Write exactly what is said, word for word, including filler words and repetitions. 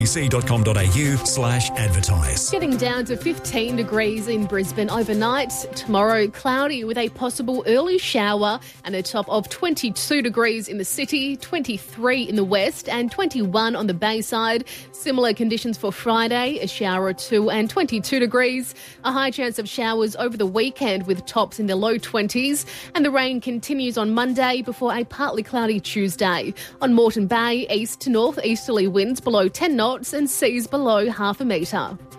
c.com.au slash advertise. Getting down to fifteen degrees in Brisbane overnight. Tomorrow, cloudy with a possible early shower and a top of twenty-two degrees in the city, twenty-three in the west and twenty-one on the Bayside. Similar conditions for Friday, a shower or two and twenty-two degrees. A high chance of showers over the weekend with tops in the low twenties. And the rain continues on Monday before a partly cloudy Tuesday. On Moreton Bay, east to north easterly winds below ten knots and seas below half a metre.